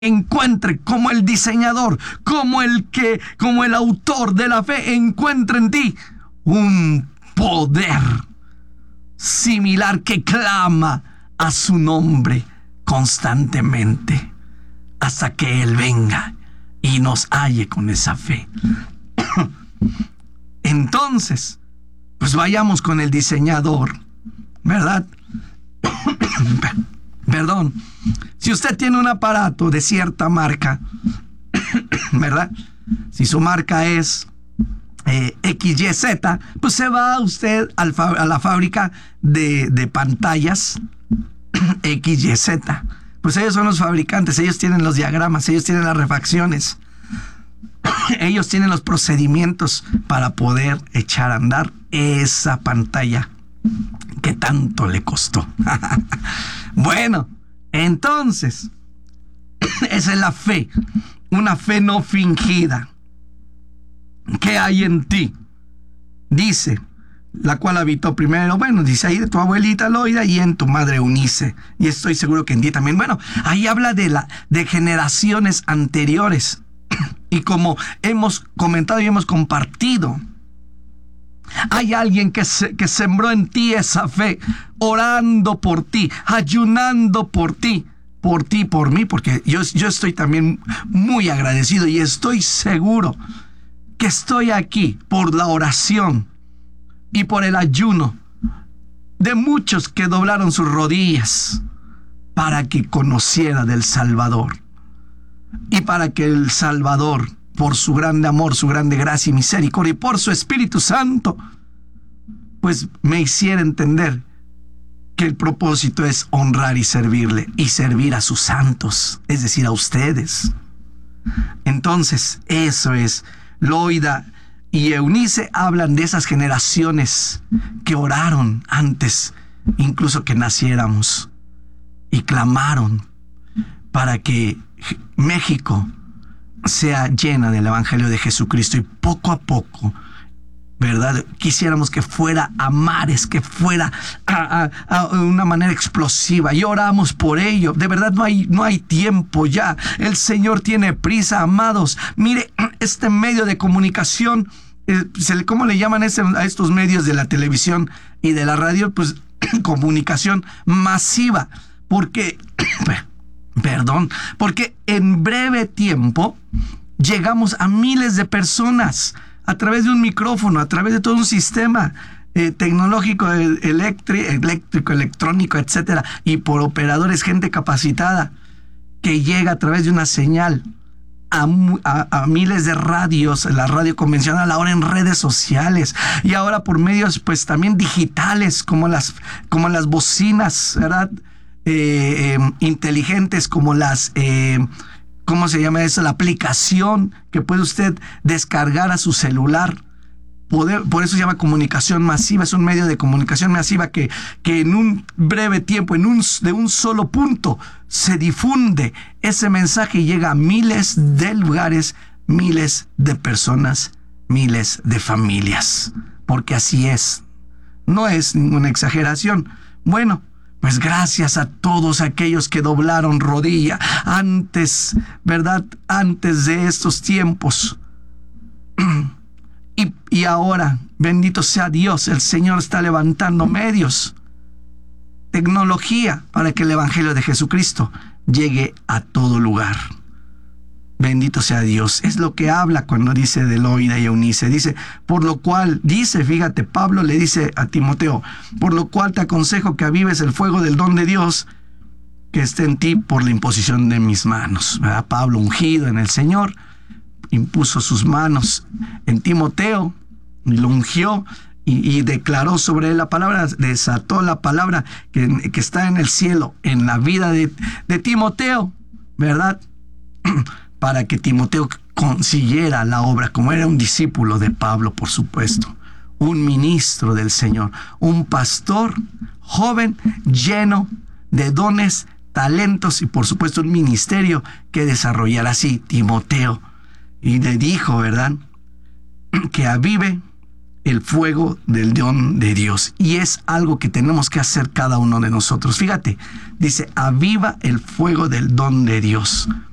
encuentre, como el diseñador, como el autor de la fe, encuentre en ti un poder similar que clama a su nombre constantemente hasta que Él venga y nos halle con esa fe. Entonces, pues vayamos con el diseñador, ¿verdad? Perdón. Si usted tiene un aparato de cierta marca, ¿verdad? Si su marca es XYZ, pues se va usted a la fábrica de pantallas XYZ. Pues ellos son los fabricantes, ellos tienen los diagramas, ellos tienen las refacciones, ellos tienen los procedimientos para poder echar a andar esa pantalla que tanto le costó. Bueno, entonces, esa es la fe, una fe no fingida. ¿Qué hay en ti? Dice, la cual habitó primero, bueno, dice ahí de tu abuelita Loida y en tu madre Eunice, y estoy seguro que en ti también. Bueno, ahí habla de generaciones anteriores, y como hemos comentado y hemos compartido, hay alguien que sembró en ti esa fe, orando por ti, ayunando por ti, por mí, porque yo estoy también muy agradecido y estoy seguro que estoy aquí por la oración y por el ayuno de muchos que doblaron sus rodillas para que conociera del Salvador y para que el Salvador, por su grande amor, su grande gracia y misericordia y por su Espíritu Santo, pues me hiciera entender que el propósito es honrar y servirle y servir a sus santos, es decir, a ustedes. Entonces, eso es. Loida y Eunice hablan de esas generaciones que oraron antes, incluso que naciéramos, y clamaron para que México sea llena del Evangelio de Jesucristo, y poco a poco, ¿verdad? Quisiéramos que fuera a mares, que fuera a una manera explosiva, y oramos por ello. De verdad no hay tiempo ya. El Señor tiene prisa, amados. Mire, este medio de comunicación, ¿cómo le llaman a estos medios de la televisión y de la radio? Pues comunicación masiva, porque porque en breve tiempo llegamos a miles de personas a través de un micrófono, a través de todo un sistema tecnológico, eléctrico, electrónico, etcétera, y por operadores, gente capacitada, que llega a través de una señal a miles de radios, la radio convencional, ahora en redes sociales, y ahora por medios pues también digitales, como las bocinas, ¿verdad? Inteligentes, como las ¿cómo se llama eso? La aplicación que puede usted descargar a su celular. Por eso se llama comunicación masiva. Es un medio de comunicación masiva que en un breve tiempo, de un solo punto, se difunde ese mensaje y llega a miles de lugares, miles de personas, miles de familias. Porque así es. No es ninguna exageración. Bueno, pues gracias a todos aquellos que doblaron rodilla antes, ¿verdad? Antes de estos tiempos. Y ahora, bendito sea Dios, el Señor está levantando medios, tecnología, para que el Evangelio de Jesucristo llegue a todo lugar. Bendito sea Dios. Es lo que habla cuando dice de Loida y Eunice. Dice, por lo cual, fíjate, Pablo le dice a Timoteo, por lo cual te aconsejo que avives el fuego del don de Dios que esté en ti por la imposición de mis manos. ¿Verdad? Pablo, ungido en el Señor, impuso sus manos en Timoteo y lo ungió y declaró sobre él la palabra, desató la palabra que está en el cielo, en la vida de Timoteo, ¿verdad? Para que Timoteo consiguiera la obra, como era un discípulo de Pablo, por supuesto, un ministro del Señor, un pastor joven, lleno de dones, talentos y por supuesto un ministerio que desarrollará así Timoteo. Y le dijo, ¿verdad?, que avive el fuego del don de Dios. Y es algo que tenemos que hacer cada uno de nosotros. Fíjate, dice, aviva el fuego del don de Dios.